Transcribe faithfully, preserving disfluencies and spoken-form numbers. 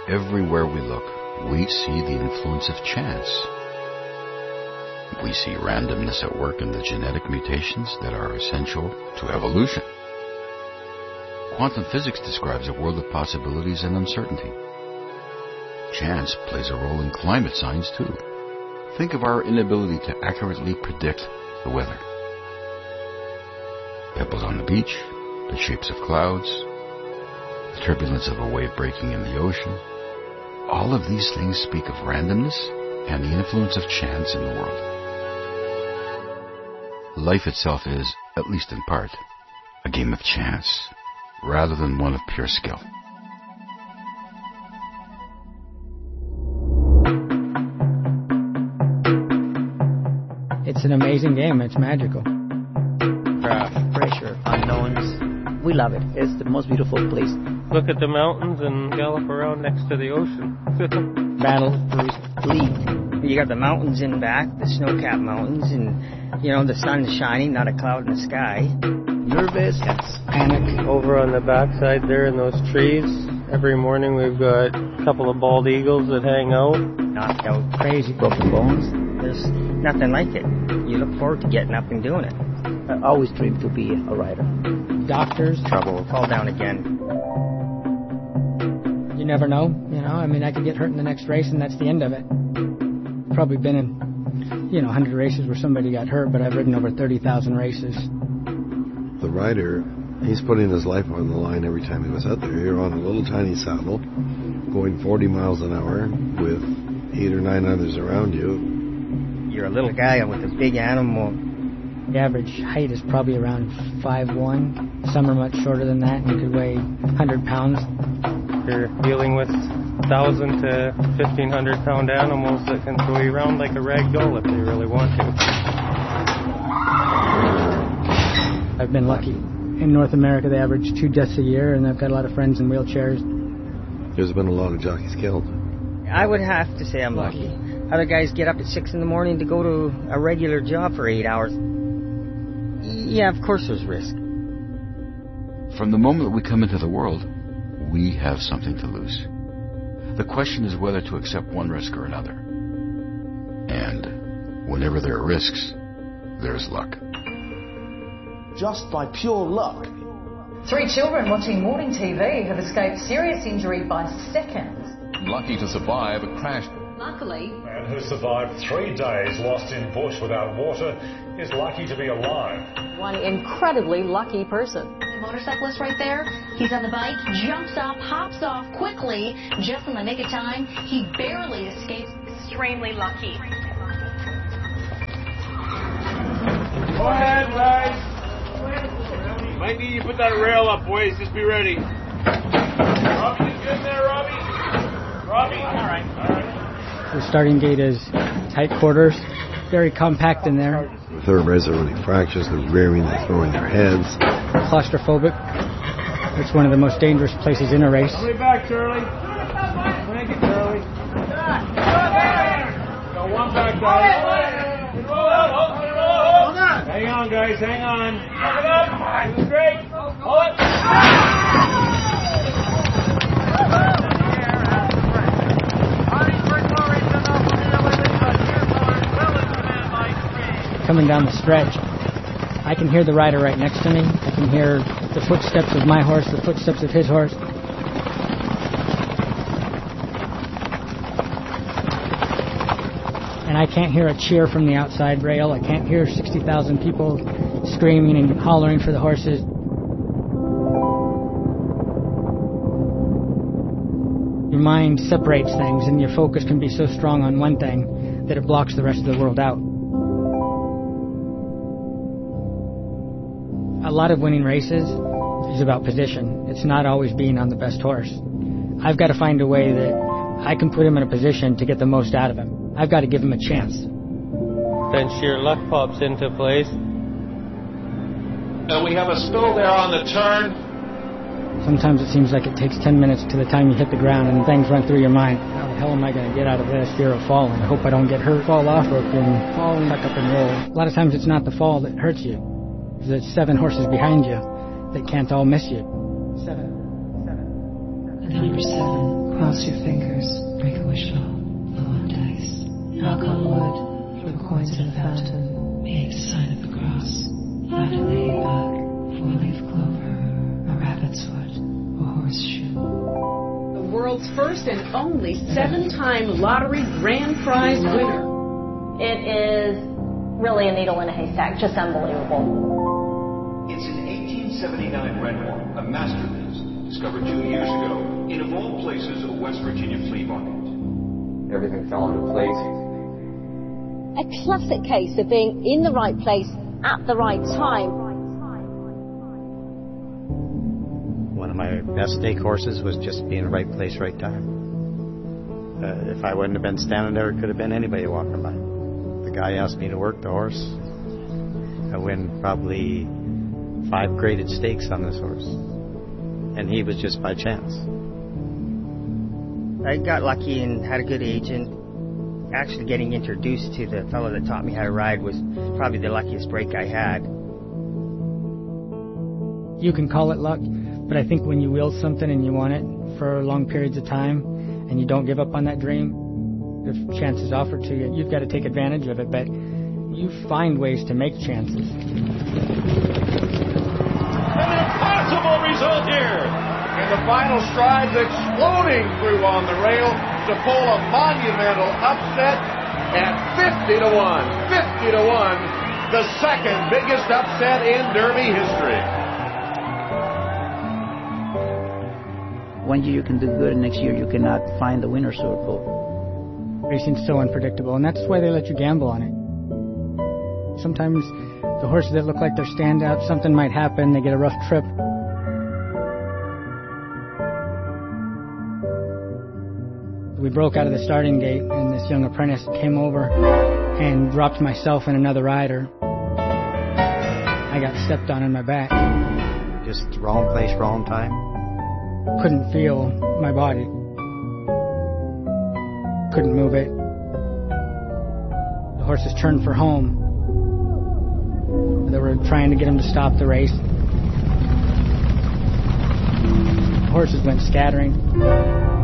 Everywhere we look, we see the influence of chance. We see randomness at work in the genetic mutations that are essential to evolution. Quantum physics describes a world of possibilities and uncertainty. Chance plays a role in climate science too. Think of our inability to accurately predict the weather. Pebbles on the beach, the shapes of clouds, the turbulence of a wave breaking in the ocean. All of these things speak of randomness and the influence of chance in the world. Life itself is, at least in part, a game of chance, rather than one of pure skill. It's an amazing game. It's magical. Craft, pressure, unknowns. We love it. It's the most beautiful place. Look at the mountains and gallop around next to the ocean. Battle, bleed. You got the mountains in back, the snow-capped mountains, and, you know, the sun's shining, not a cloud in the sky. Nervous, yes. Panic. Over on the backside there in those trees, every morning we've got a couple of bald eagles that hang out. Knocked out, crazy, broken bones. There's nothing like it. You look forward to getting up and doing it. I always dreamed to be a rider. Doctors. Trouble. Fall down again. You never know, you know. I mean, I could get hurt in the next race, and that's the end of it. Probably been in, you know, one hundred races where somebody got hurt, but I've ridden over thirty thousand races. The rider, he's putting his life on the line every time he goes out there. You're on a little tiny saddle, going forty miles an hour with eight or nine others around you. You're a little guy with a big animal. The average height is probably around five one. Some are much shorter than that, and you could weigh one hundred pounds. You're dealing with one thousand to fifteen hundred pound animals that can throw you around like a rag doll if they really want to. I've been lucky. In North America, they average two deaths a year, and I've got a lot of friends in wheelchairs. There's been a lot of jockeys killed. I would have to say I'm lucky. Other guys get up at six in the morning to go to a regular job for eight hours. Yeah, of course there's risk. From the moment we come into the world, we have something to lose. The question is whether to accept one risk or another. And whenever there are risks, there's luck. Just by pure luck. Three children watching morning T V have escaped serious injury by seconds. Lucky to survive a crash. Luckily, a man who survived three days lost in bush without water is lucky to be alive. One incredibly lucky person. The motorcyclist right there, he's on the bike, jumps up, hops off quickly, just in the nick of time. He barely escapes. Extremely lucky. Go ahead, guys. Might need you to put that rail up, boys. Just be ready. Robbie, you good there, Robbie? Robbie? All right, all right. The starting gate is tight quarters, very compact in there. Thoroughbreds are running fractures, they're rearing, they're throwing their heads. Claustrophobic. It's one of the most dangerous places in a race. I'll be back, Charlie. Thank you, Charlie. Got one back, guys. Roll out, hold it, hold on. Hang on, guys, hang on. Look it up. This is great. Hold it. Coming down the stretch, I can hear the rider right next to me. I can hear the footsteps of my horse, the footsteps of his horse. And I can't hear a cheer from the outside rail. I can't hear sixty thousand people screaming and hollering for the horses. Your mind separates things, and your focus can be so strong on one thing that it blocks the rest of the world out. A lot of winning races is about position. It's not always being on the best horse. I've got to find a way that I can put him in a position to get the most out of him. I've got to give him a chance. Then sheer luck pops into place. Uh, we have a spill there on the turn. Sometimes it seems like it takes ten minutes to the time you hit the ground and things run through your mind. How the hell am I going to get out of this? Fear of falling. I hope I don't get hurt, fall off, or can fall and back up and roll. A lot of times it's not the fall that hurts you. There's seven horses behind you that can't all miss you. Seven. Seven. The number seven. Cross your fingers, break a wishbone, blow on dice. Knock on wood, flip coins in a fountain, make the sign of the cross. Find a ladybug, four-leaf clover, a rabbit's foot, a horseshoe. The world's first and only seven-time lottery grand prize winner. It is really a needle in a haystack, just unbelievable. It's an eighteen seventy-nine Renoir, a masterpiece, discovered two years ago in, of all places, a West Virginia flea market. Everything fell into place. A classic case of being in the right place at the right time. One of my best stake horses was just being in the right place, right time. Uh, if I wouldn't have been standing there, it could have been anybody walking by. The guy asked me to work the horse. I win probably five graded stakes on this horse. And he was just by chance. I got lucky and had a good agent. Actually getting introduced to the fellow that taught me how to ride was probably the luckiest break I had. You can call it luck, but I think when you will something and you want it for long periods of time and you don't give up on that dream, if chance is offered to you, you've got to take advantage of it, but you find ways to make chances. An impossible result here! And the final strides exploding through on the rail to pull a monumental upset at fifty to one. fifty to one, the second biggest upset in Derby history. One year you can do good, and next year you cannot find the winner's circle. Racing's so unpredictable, and that's why they let you gamble on it. Sometimes the horses that look like they're standouts, something might happen, they get a rough trip. We broke out of the starting gate, and this young apprentice came over and dropped myself and another rider. I got stepped on in my back. Just wrong place, wrong time. Couldn't feel my body. Couldn't move it. The horses turned for home. They were trying to get him to stop the race. The horses went scattering.